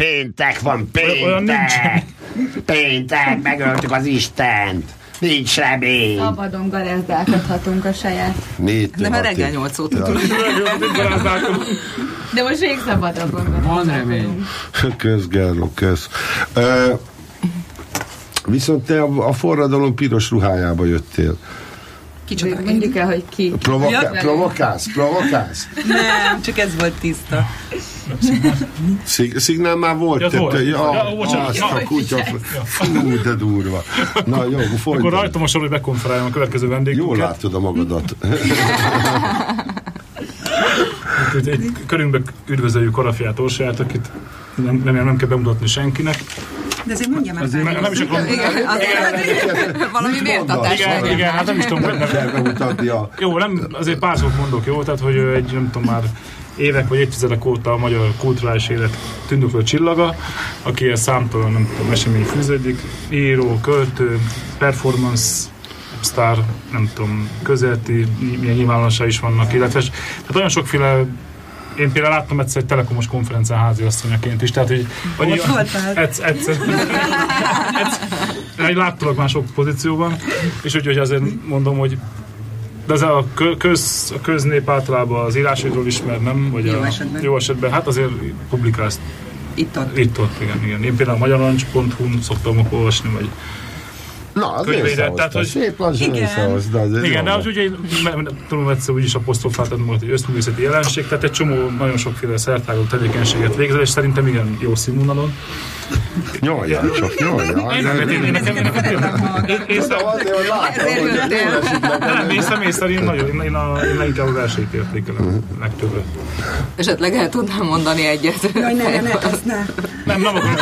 Péntek van, péntek! Péntek, megöltük az Istent! Nincs remény! Szabadon garázdálkodhatunk a saját. De már reggel 8 óta tudod. De most még szabadabban van remény. Kösz, Gerló, kösz. Viszont te a forradalom piros ruhájába jöttél. Kicsoda. Mondjuk el, hogy ki. Provokálsz? Nem, csak ez volt tiszta. Szignál már volt? Ja, volt. Azt a kutya. Fú, de durva. Na jó, folyton. Akkor rajtam a sor, hogy bekonferáljam a következő vendégünket. Jól látod a magadat. Körünkbe üdvözöljük Arafiát Orsolyát, akit nem kell bemutatni senkinek. De azért mondja már. Nem is akarom. Valami méltatás. Igen, hát nem is tudom. Jó, nem, azért pár szót mondok, jó? Tehát, hogy egy, nem tudom már, évek vagy évtizedek óta a magyar kulturális élet tündöklő csillaga, akihez számtalan, nem tudom, esemény fűződik, író, költő, performance sztár, nem tudom, közéleti, milyen nyilvánosság is vannak, illetve tehát olyan sokféle. Én például láttam egyszer egy telekomos konferencián háziasszonyaként is, tehát hogy egyszer láttalak már sok pozícióban, és úgyhogy azért mondom, hogy de ez a köznép általában az írásairól ismer, nem? Vagy jó esetben. Hát azért publikálsz itt-ott, igen. Én például magyarnarancs.hu-n szoktam olvasni, vagy na, az összehozta. Szép lassan összehozta. Igen, de az ugye, tudom egyszer úgyis apostrofáltad volt egy összművészeti jelenség, tehát egy csomó, nagyon sokféle szertágú tevékenységet végzel, és szerintem igen, jó színvonalon. Nyoljan csak, Én személy szerint én inkább a versét értékelem legtöbbet. Esetleg el tudnám mondani egyet. Jaj, ne, azt ne. Nem akarom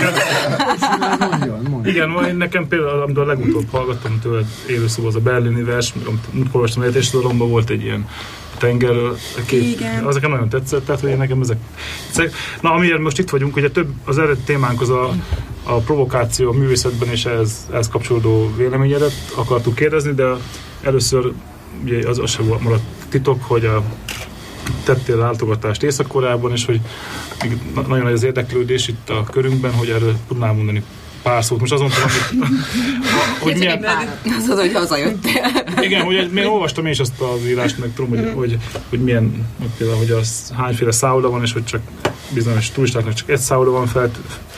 kell. Igen, nekem például, amikor legutóbb hallgattam tőle élőszóba, az a berlini vers, amikor olvastam egyet, és tudalomban volt egy ilyen tengerről, az nekem nagyon tetszett, tehát hogy nekem ezek. Na, amiért most itt vagyunk, ugye több az eredeti témánk az a provokáció a művészetben, és ehhez kapcsolódó véleményedet akartuk kérdezni, de először ugye az sem maradt titok, hogy tettél látogatást Észak-Koreában, és hogy nagyon nagy az érdeklődés itt a körünkben, hogy erről tudnál mondani pár szót. Most azon tudom, hogy milyen... Az, hogy hazajöttél. Igen, hogy én olvastam is azt az írást, meg tudom, hogy milyen, például, hogy az hányféle szálloda van, és hogy csak bizonyos turistáknak csak egy szálloda van fel.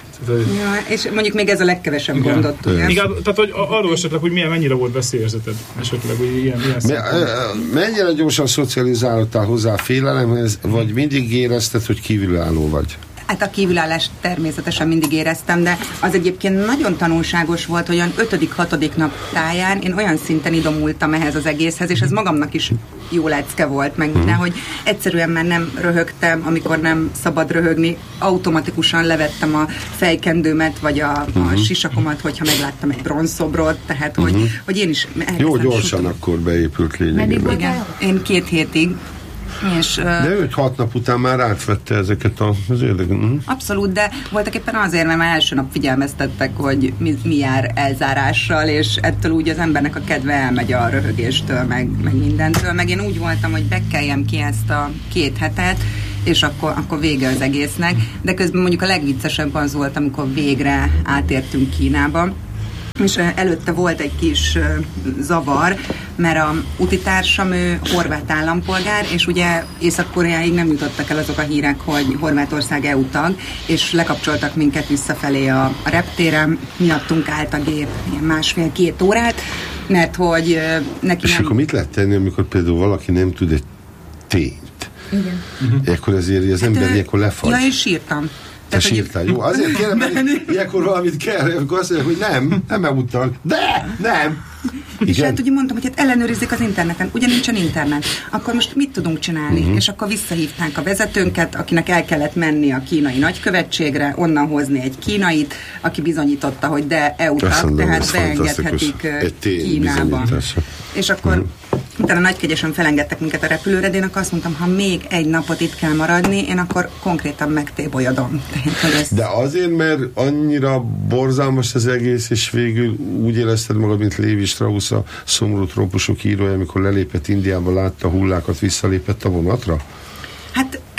Ja, és mondjuk még ez a legkevesebb gondot tudja. Igen, tehát hogy arról esetleg, hogy mennyire volt veszélyérzeted, esetleg, hogy ilyen mennyire gyorsan szocializálódtál hozzá a félelemhez, vagy mindig érezted, hogy kívülálló vagy? Hát a kívülállást természetesen mindig éreztem, de az egyébként nagyon tanulságos volt, hogy olyan 5.-6. nap táján én olyan szinten idomultam ehhez az egészhez, és ez magamnak is jó lecke volt, meg minden, hogy egyszerűen már nem röhögtem, amikor nem szabad röhögni, automatikusan levettem a fejkendőmet, vagy a sisakomat, hogyha megláttam egy bronzszobrot, tehát hogy én is... Jó gyorsan akkor beépült lényegében. Igen, én 2 hétig. És, de 5-6 nap után már átvette ezeket az érdeket. Abszolút, de voltak éppen azért, mert már első nap figyelmeztettek, hogy mi jár elzárással, és ettől úgy az embernek a kedve elmegy a röhögéstől, meg mindentől, meg én úgy voltam, hogy bekeljem ki ezt a 2 hetet, és akkor vége az egésznek, de közben mondjuk a legviccesebb az volt, amikor végre átértünk Kínába, és előtte volt egy kis zavar, mert a utitársam, ő horvát állampolgár, és ugye Észak-Koreáig nem jutottak el azok a hírek, hogy Horvátország EU tag, és lekapcsoltak minket visszafelé a reptéren, miattunk állt a gép ilyen 1,5-2 órát, mert hogy neki és akkor mit lehet tenni, amikor például valaki nem tud egy tényt? Igen. Ekkor ezért az ember ilyenkor lefagy. Ja, én sírtam. Te sírtál, jó? Azért kérem, mert ilyenkor valamit kell, amikor azt mondják, hogy nem emutal. De, nem! És hát ugye mondtam, hogy hát ellenőrizzék az interneten, ugye nincsen internet. Akkor most mit tudunk csinálni? És akkor visszahívták a vezetőnket, akinek el kellett menni a kínai nagykövetségre, onnan hozni egy kínait, aki bizonyította, hogy de EU-tag, tehát beengedhetik Kínába. És akkor utána nagykegyesen felengedtek minket a repülőre, de én akkor azt mondtam, ha még egy napot itt kell maradni, én akkor konkrétan megtébolyodom. De azért, mert annyira borzalmas az egész, és végül úgy érezted magad, mint Lévi Strauss, a Szomorú trópusok írója, amikor lelépett Indiába, látta hullákat, visszalépett a vonatra? Hát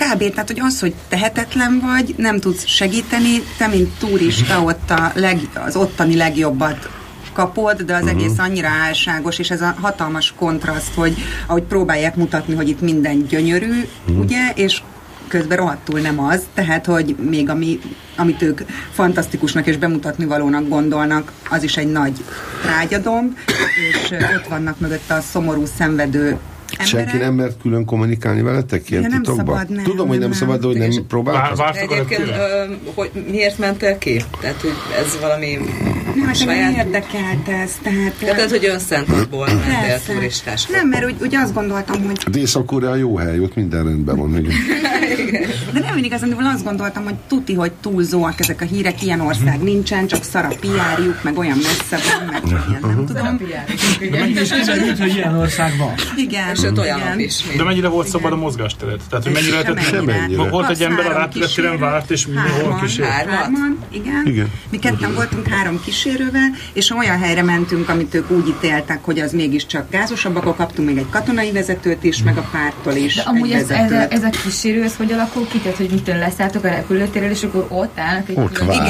kb. Tehát, hogy az, hogy tehetetlen vagy, nem tudsz segíteni, te, mint turista ott az ottani legjobbat kapod, de az egész annyira álságos, és ez a hatalmas kontraszt, hogy ahogy próbálják mutatni, hogy itt minden gyönyörű, ugye, és közben rohadtul nem az, tehát, hogy még amit ők fantasztikusnak és bemutatni valónak gondolnak, az is egy nagy trágyadomb, és ott vannak mögötte a szomorú, szenvedő emberek. Senki nem mert külön kommunikálni veletek ilyen titokban? Tudom, hogy nem szabad, de hogy nem próbálkozok. Egyébként hogy miért mentél ki? Tehát, hogy ez valami saját... érdekelt ez, tehát hogy önszántatból mentél turistás. Nem, mert úgy azt gondoltam, hogy... Dél-Korea jó hely, ott minden rendben van. De nem mindig igazán, azt gondoltam, hogy tuti, hogy túlzóak ezek a hírek, ilyen ország nincsen, csak szar a PR-juk, meg olyan messze van, meg ilyen, nem tudom. És kiderült, hogy ilyen ország van. Igen. Sőt, olyanok is. De mennyire volt szabad a mozgásteret? Tehát, hogy mennyire lehetett... Volt egy ember a repülőtéren várt, és mindenhol kísér? Hárman, igen. Mi ketten voltunk 3 kísérővel, és olyan helyre mentünk, amit ők úgy ítéltek, hogy az mégiscsak gázosabb, akkor kaptunk még egy katonai vezetőt is, meg a párttól is. De amúgy ez a kísérő, ez hogy alakul ki? Tehát, hogy mitől leszálltok a repülőtérről, és akkor ott állnak egy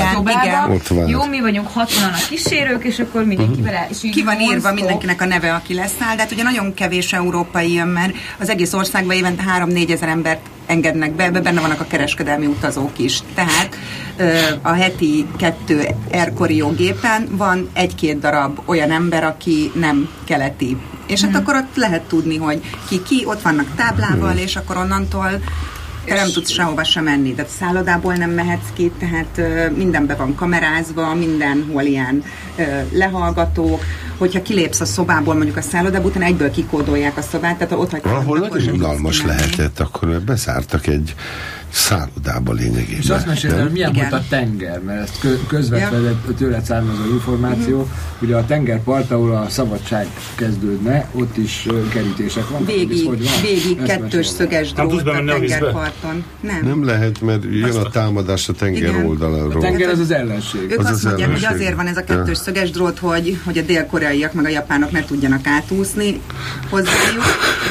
igen. Jó, mi vagyunk 60-an a kísérők, és akkor mindenkivel ki van írva mindenkinek a neve, aki leszáll, de hát ugye nagyon kevés európai jön, mert az egész országban évente 3-4 ezer embert engednek be, benne vannak a kereskedelmi utazók is. Tehát a heti 2 Air Koryo gépen van 1-2 darab olyan ember, aki nem keleti. És hát akkor ott lehet tudni, hogy ki, ott vannak táblával, és akkor onnantól te nem tudsz sehova sem menni, de szállodából nem mehetsz ki, tehát mindenben van kamerázva, mindenhol ilyen lehallgatók, hogyha kilépsz a szobából, mondjuk a szállodából, utána egyből kikódolják a szobát, tehát ott hagyják. Ahol nagyon unalmas lehetett, akkor beszártak egy szállodába lényegében. És azt meséltem, hogy milyen volt a tenger, mert ezt közvetlenül tőle származó információ, ugye a tengerpart, ahol a szabadság kezdődne, ott is kerítések vannak. Végig 2 szöges drót a tengerparton. Nem lehet, mert jön a támadás a tenger oldaláról. A tenger az ellenség. Ők azt mondják, hogy azért van ez a 2 szöges drót, hogy a dél-koreaiak meg a japánok ne tudjanak átúszni hozzájuk.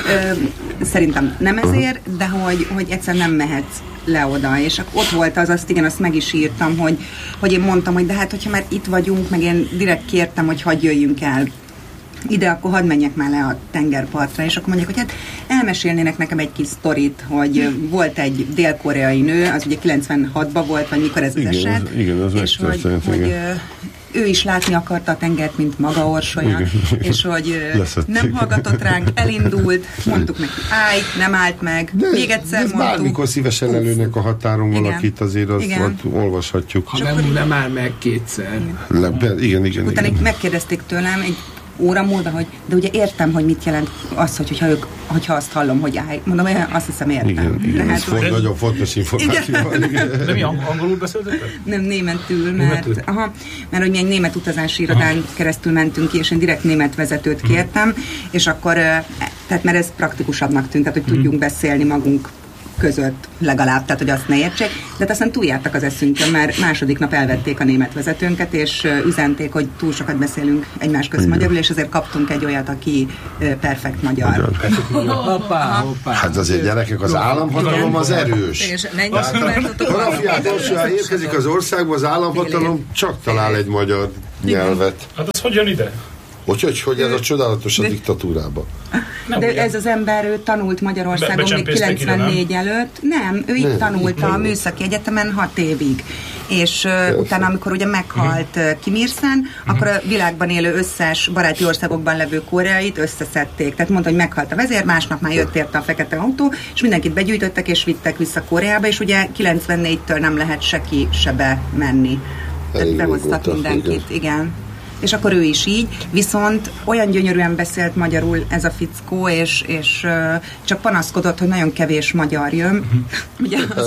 Szerintem nem ezért, de hogy egyszerűen nem mehetsz le oda, és ott volt azt igen, azt meg is írtam, hogy én mondtam, hogy de hát, hogyha már itt vagyunk, meg én direkt kértem, hogy hadd jöjjünk el ide, akkor hadd menjek már le a tengerpartra, és akkor mondják, hogy hát elmesélnének nekem egy kis sztorit, hogy volt egy dél-koreai nő, az ugye 96-ban volt, vagy mikor ez az eset, igen, az és hogy ő is látni akarta a tengert, mint maga orsolya, és hogy nem hallgatott ránk, elindult, mondtuk neki, állj, nem állt meg, még egyszer mondtuk. Bármikor szívesen lelőnek a határon valakit, azért azt olvashatjuk. Ha nem áll meg 2-szer. Igen. Utána megkérdezték tőlem egy óra múlva, hogy de ugye értem, hogy mit jelent az, hogyha azt hallom, hogy állj. Mondom, azt hiszem értem. Igen, ez nagyon fontos információ. De mi angolul beszéltetek? Nem, németül, mert hogy mi egy német utazási irodán keresztül mentünk ki, és én direkt német vezetőt kértem, és akkor, tehát mert ez praktikusabbnak tűnt, tehát hogy tudjunk beszélni magunk között legalább, tehát hogy azt ne értsék, de aztán túljártak az eszünkön, mert második nap elvették a német vezetőnket, és üzenték, hogy túl sokat beszélünk egymás közt magyarul, és azért kaptunk egy olyat, aki perfekt magyar. Hoppá. Hát azért gyerekek, az államhatalom az erős. És érkezik az országba, az államhatalom csak talál egy magyar nyelvet. Hát az hogy jön ide? Hogy ez a csodálatos a diktatúrában. De ez az ember, ő tanult Magyarországon még 94 előtt. Nem, ő itt tanult a Műszaki Egyetemen 6 évig. És utána, amikor ugye meghalt Kim Il-sen, akkor a világban élő összes baráti országokban levő koreait összeszedték. Tehát mondta, hogy meghalt a vezér, másnap már jött érte a fekete autó, és mindenkit begyűjtöttek és vittek vissza Koreába, és ugye 94-től nem lehet se ki, se be menni. Tehát behoztak mindenkit, igen. És akkor ő is így, viszont olyan gyönyörűen beszélt magyarul ez a fickó, és csak panaszkodott, hogy nagyon kevés magyar jön. Ugye az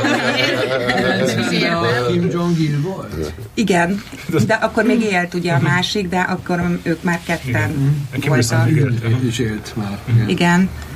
Kim Jong-il volt? Igen, de akkor még élt ugye a másik, de akkor ők már ketten voltak. Ő is élt már. Igen.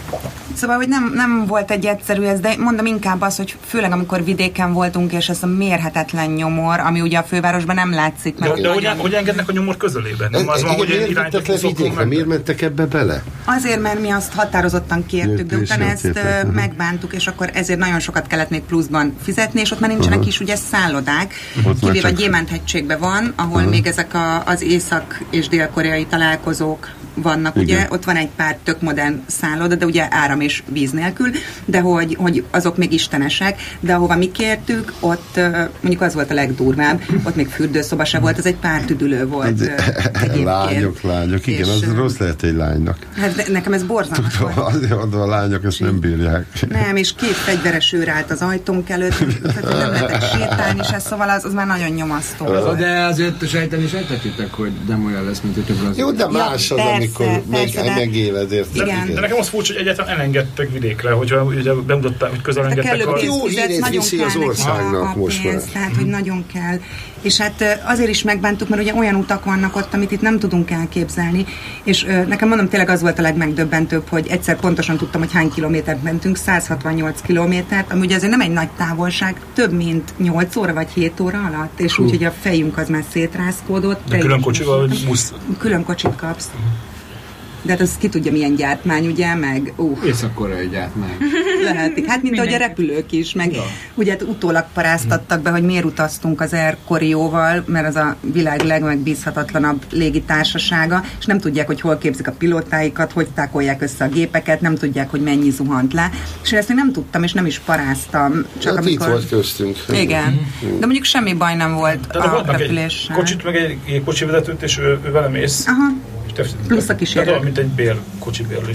Szóval, hogy nem volt egy egyszerű ez, de mondom inkább az, hogy főleg amikor vidéken voltunk, és ez a mérhetetlen nyomor, ami ugye a fővárosban nem látszik. De hogy engednek a nyomor közelébe? Nem az van, hogy miért le vidékre? Miért mentek ebbe bele? Azért, mert mi azt határozottan kértük, de utána ezt megbántuk, és akkor ezért nagyon sokat kellett még pluszban fizetni, és ott már nincsenek is ugye szállodák, kivéve a Gyémánt-hegységben van, ahol még ezek az észak- és dél-koreai találkozók vannak, ugye, ott van egy pár tök modern szálloda, de ugye áram és víz nélkül, de hogy azok még istenesek, de ahova mi kértük, ott mondjuk az volt a legdurvább, ott még fürdőszoba se volt, ez egy pár tüdülő volt egyébként. Lányok, igen, és, az rossz lehet egy lánynak. Hát nekem ez borzalmas volt. Azért a lányok ezt nem bírják. Nem, és 2 fegyveres őr állt az ajtónk előtt, tehát nem lehetett sétálni se, szóval az már nagyon nyomasztó. De azért sejteni sejtettétek, hogy nem olyan lesz, mint hogy több az. Jó, de más az, amikor megéled, érted? De nekem az furcsa, hogy egyáltalán elengedtek vidékre, hogyha ugye bemutatták, hogy közel engedtek a... Jó hírét viszi az országnak most már. Tehát, hogy nagyon kell. És hát azért is megbántuk, mert ugye olyan utak vannak ott, amit itt nem tudunk elképzelni, és nekem mondom, tényleg az volt a legmegdöbbentőbb, hogy egyszer pontosan tudtam, hogy hány kilométert mentünk, 168 kilométert, ami ugye azért nem egy nagy távolság, több mint 8 óra vagy 7 óra alatt, és úgy, hogy a fejünk az már szétrázkódott. De külön kocsival, vagy busz? Külön kocsit kapsz. De hát az ki tudja milyen gyártmány, ugye, meg... Észak-koreai gyártmány. Lehet, hát mint ahogy a repülők is, meg ugye hát utólag paráztattak be, hogy miért utaztunk az Air Koreóval, mert az a világ legmegbízhatatlanabb légitársasága, és nem tudják, hogy hol képzik a pilótáikat, hogy tákolják össze a gépeket, nem tudják, hogy mennyi zuhant le. És én ezt még nem tudtam, és nem is paráztam. Csak hát amikor... itt volt köztünk. Igen. De mondjuk semmi baj nem volt a repüléssel. Egy kocsit, meg egy kocsivezetőt, és ő vele mész. Aha. Plusz a kísérlet. Tehát mint egy kocsi bérlés.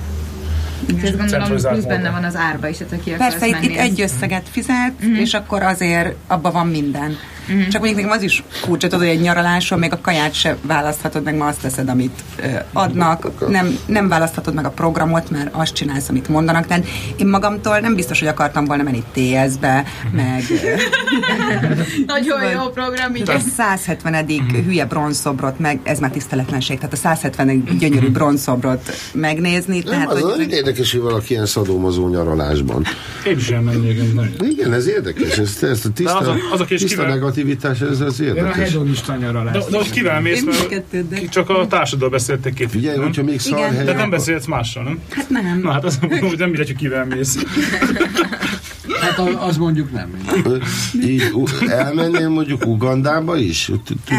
És gondolom, plusz benne van az árba is, aki persze, itt egy összeget fizet, és akkor azért abban van minden. Csak mondjuk nekem az is furcsa, tudod, hogy egy nyaraláson még a kaját se választhatod meg, ma azt teszed, amit adnak, nem választhatod meg a programot, mert azt csinálsz, amit mondanak. Tehát én magamtól nem biztos, hogy akartam volna menni TS-be, meg... Nagyon jó program, igen. 170. hülye bronzszobrot, meg ez már tiszteletlenség, tehát a 170. gyönyörű bronzszobrot megnézni. Nem, tehát, az hogy... érdekes, hogy valaki ilyen szadomazó nyaralásban. Én sem mennék. Igen, ez érdekes, ez a tiszta negativitás, ez az érdekes. Én a hedonista nyaralás. De hogy kivel mész, mert csak a társaddal beszéltek két. Figyelj, hogyha még szarhelyen... De nem beszélsz mással, nem? Hát nem. Na hát az nem mindegy, hogy kivel mész. Hát az mondjuk nem. Így elmennél mondjuk Ugandába is?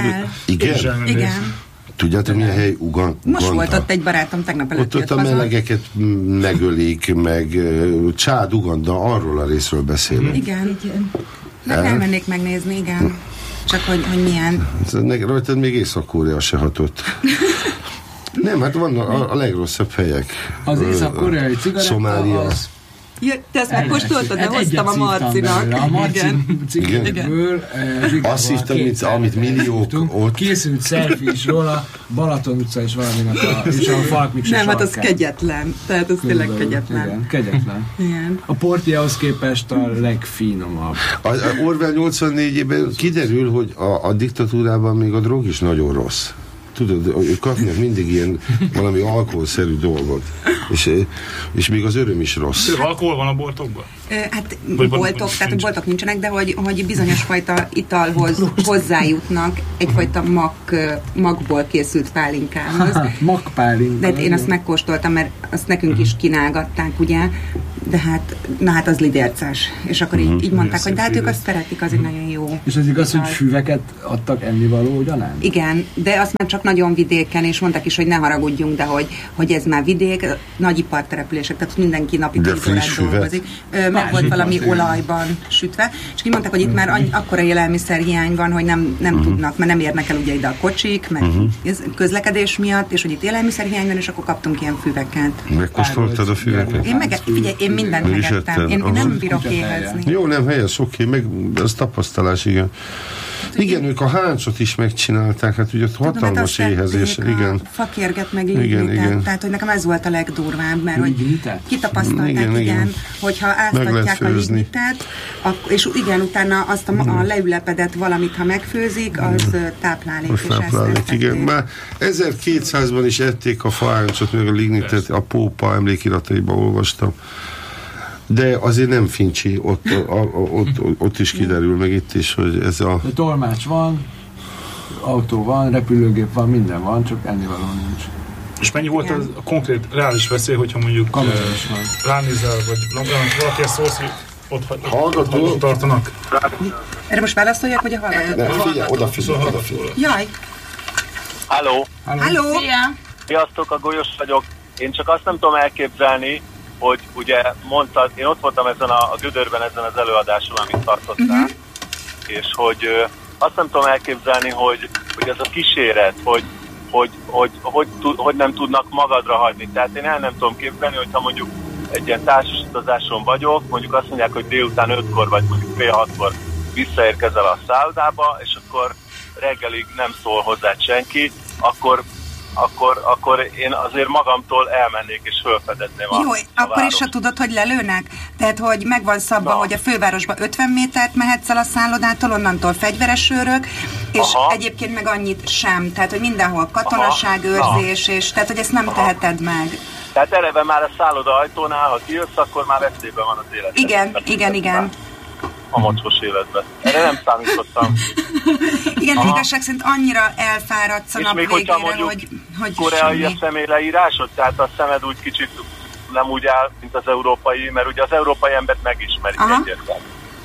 Igen. Tudjátok, milyen hely Uganda? Most volt ott egy barátom tegnap előtt. Ott a melegeket megölik, meg Csád, Uganda, arról a részről beszélünk. Igen. Elmennék megnézni, igen. Csak hogy milyen. Rajtad még Észak-Korea se hatott. Nem, hát van a legrosszabb helyek. Az észak-koreai cigaretta az... Ja, te ezt megkóstoltad, de hoztam a Marcinak. A Marci cigarettből azt hittem, amit milliók ott. Készült selfie is róla, Balaton utca és valaminek és a Falkmikse nem, hát az kegyetlen. Tehát az tényleg kegyetlen. Igen, kegyetlen. Igen. A Portiahoz képest a legfinomabb. A Orwell 84-ben kiderül, hogy a diktatúrában még a drog is nagyon rossz. Tudod, kapnak mindig ilyen valami alkoholszerű dolgot. És még az öröm is rossz. Alkohol van a boltokban? Hát boltok nincsenek, de hogy bizonyos fajta italhoz hozzájutnak egyfajta magból készült pálinkához. Magpálinka. De én azt megkóstoltam, mert azt nekünk is kínálgatták, ugye? De hát az lidérces. És akkor így mondták, hogy de hát ők azt szeretik, az egy nagyon jó. És az igaz, hogy füveket adtak ennivaló ugyanán? Igen, de azt már csak nagyon vidéken, és mondták is, hogy ne haragudjunk, de hogy ez már vidék, nagy ipartelepülések, tehát mindenki napi 10 órát dolgozik. Meg volt valami olajban sütve, és így mondták, hogy itt már akkora élelmiszerhiány van, hogy nem tudnak, mert nem érnek el ugye ide a kocsik, meg közlekedés miatt, és hogy itt élelmiszerhiány van, és akkor kaptunk ilyen füveket. Megkóstoltad a füveket? Én mindent megettem. Én nem bírok éhezni. Jó, nem helyes, oké, meg ez tapasztalás, igen. Igen, ők a háncsot is megcsinálták, hát ugye hatalmas éhezés. Igen. Fakérget meg lignitet, tehát hogy nekem ez volt a legdurvább, mert hogy kitapasztalták, igen, hogyha áztatják a lignitet, és igen, utána azt a leülepedett valamit, ha megfőzik, az táplálék. Most táplálék, igen. Már 1200-ban is ették a faháncsot, meg a lignitet, a Pópa emlékirataiban olvastam. De azért nem fincsi, ott is kiderül, meg itt is, hogy ez a... De tolmács van, autó van, repülőgép van, minden van, csak ennivaló nincs. És mennyi volt az a konkrét, reális veszély, hogyha mondjuk ránézel, vagy valaki ezt szólsz, hogy ott tartanak? Erre most válaszoljak, hogy a hallgatók? Figyelj, odafigyelj. Jaj! Halló! Szia! Sziasztok, a Golyos vagyok. Én csak azt nem tudom elképzelni, hogy ugye mondtad, én ott voltam ezen a Gödörben ezen az előadáson, amit tartottál, és hogy azt nem tudom elképzelni, hogy ez a kíséret, hogy nem tudnak magadra hagyni. Tehát én el nem tudom képzelni, hogyha mondjuk egy ilyen társas utazáson vagyok, mondjuk azt mondják, hogy délután 5-kor vagy mondjuk fél 6-kor visszaérkezel a szállodába, és akkor reggelig nem szól hozzá senki, akkor én azért magamtól elmennék és felfedezném Jó, akkor is, ha tudod, hogy lelőnek? Tehát, hogy megvan szabva, hogy a fővárosba 50 métert mehetsz el a szállodától, onnantól fegyveres őrök, és egyébként meg annyit sem. Tehát, hogy mindenhol katonaságőrzés, és tehát, hogy ezt nem teheted meg. Tehát eleve már a szálloda ajtónál, ha kijössz, akkor már veszélyben van az élet. Igen. A mocskos életben. Erre nem számítottam. Igen, igazság szerint annyira elfáradsz a nap végére, hogy koreai semmi. a személyleírásod? Tehát a szemed úgy kicsit nem úgy áll, mint az európai, mert ugye az európai embert megismerik egyértelműen.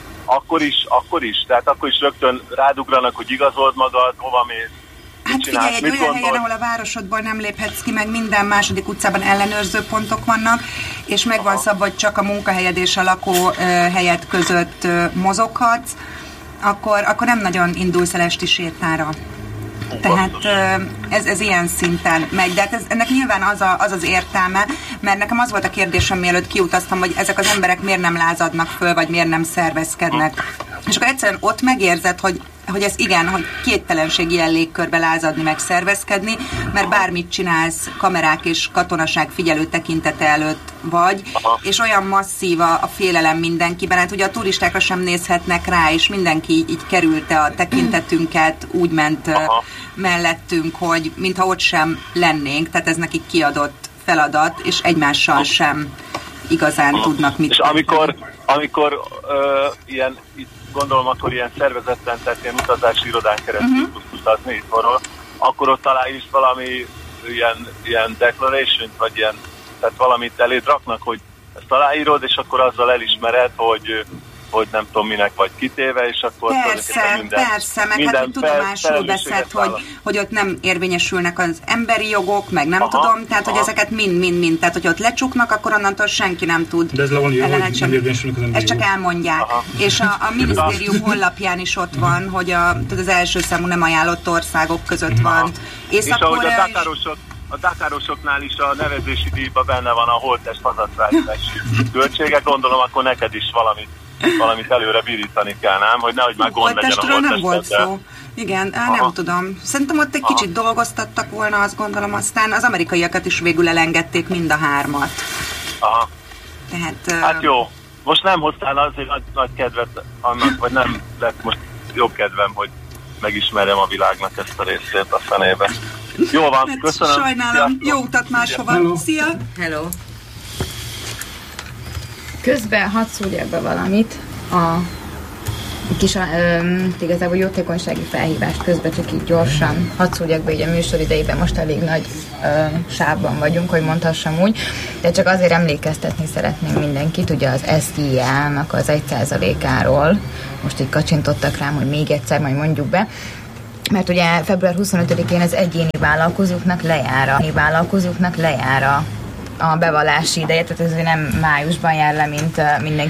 Akkor is. Tehát akkor is rögtön rádugranak, hogy igazold magad, hova mész. Hát figyelj, egy olyan helyen, ahol a városodból nem léphetsz ki, meg minden második utcában ellenőrző pontok vannak, és megvan szabva, hogy csak a munkahelyed és a lakóhelyed között mozoghatsz, akkor nem nagyon indulsz el esti sétára. Tehát ez ilyen szinten megy, de hát ennek nyilván az az értelme, mert nekem az volt a kérdésem, mielőtt kiutaztam, hogy ezek az emberek miért nem lázadnak föl, vagy miért nem szervezkednek. És akkor egyszerűen ott megérzed, hogy ez igen, hogy képtelenség ilyen légkörbe lázadni, meg szervezkedni, mert bármit csinálsz, kamerák és katonaság figyelő tekintete előtt vagy, és olyan masszív a félelem mindenkiben, hát ugye a turistákra sem nézhetnek rá, és mindenki így kerülte a tekintetünket, úgy ment mellettünk, hogy mintha ott sem lennénk, tehát ez nekik kiadott feladat, és egymással sem igazán tudnak mit. És amikor ilyen, gondolom, akkor ilyen szervezetlen, tehát ilyen utazási irodán keresztül tudsz utazni itthonról, akkor ott találsz valami ilyen declaration, vagy ilyen, tehát valamit eléd raknak, hogy ezt aláírod, és akkor azzal elismered, hogy nem tudom minek vagy kitéve, és akkor... Persze, meg hát tudomásul veszed, hogy ott nem érvényesülnek az emberi jogok, meg nem tudom, tehát hogy ezeket mind, tehát hogy ott lecsuknak, akkor onnantól senki nem tud. De ez le van írva, hogy nem érvényesülnek az emberi Ezt csak elmondják. És a minisztérium honlapján is ott van, hogy az első számú nem ajánlott országok között van. És ahogy a Dakárosoknál is a nevezési díjban benne van a holttest hazaszállítási költsége, gondolom, akkor neked is valamit előre birítani kell, nem? Hogy nehogy már gond legyen a holttestről. nem volt szó. Igen, nem tudom. Szerintem ott egy kicsit dolgoztattak volna, azt gondolom, aztán az amerikaiakat is végül elengedték mind a 3-at. Aha. Tehát, hát jó. Most nem hoztál azért nagy kedvet annak, vagy nem lett most jobb kedvem, hogy megismerjem a világnak ezt a részét a fenébe. Jó van, hát köszönöm. Sajnálom, jó utat máshova. Hello. Szia! Hello! Közben hadd szúrjak be valamit, a kis igazából jótékonysági felhívást közben csak így gyorsan hadd szúrjak be, így a műsor idejében most elég nagy sávban vagyunk, hogy mondhassam úgy, de csak azért emlékeztetni szeretném mindenkit, ugye az SZIA-nak az 1%-áról, most így kacsintottak rám, hogy még egyszer majd mondjuk be, mert ugye február 25-én az egyéni vállalkozóknak lejár a bevallási ideje, tehát ez nem májusban jár le, mint mindenki